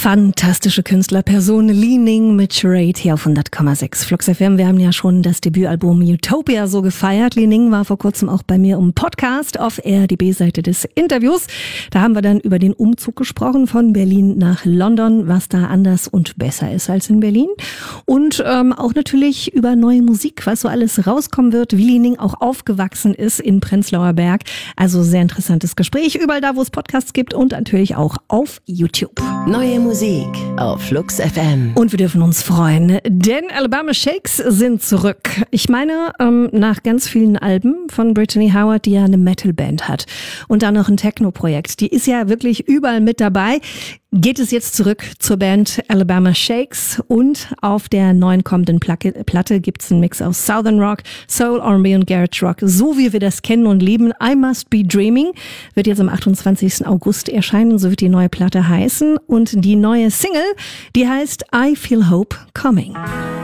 Fantastische Künstlerperson Li Ning mit Charade hier auf 100,6 Flux FM. Wir haben ja schon das Debütalbum Utopia so gefeiert. Li Ning war vor kurzem auch bei mir im Podcast auf Air, die B-Seite des Interviews. Da haben wir dann über den Umzug gesprochen von Berlin nach London, was da anders und besser ist als in Berlin. Und auch natürlich über neue Musik, was so alles rauskommen wird, wie Li Ning auch aufgewachsen ist in Prenzlauer Berg. Also sehr interessantes Gespräch, überall da, wo es Podcasts gibt und natürlich auch auf YouTube. Neue Musik auf Flux FM. Und wir dürfen uns freuen, denn Alabama Shakes sind zurück. Ich meine, nach ganz vielen Alben von Brittany Howard, die ja eine Metal-Band hat und dann noch ein Techno-Projekt. Die ist ja wirklich überall mit dabei. Geht es jetzt zurück zur Band Alabama Shakes und auf der neuen kommenden Platte gibt es einen Mix aus Southern Rock, Soul, R&B und Garage Rock, so wie wir das kennen und lieben. I Must Be Dreaming wird jetzt am 28. August erscheinen, so wird die neue Platte heißen und die neue Single, die heißt I Feel Hope Coming.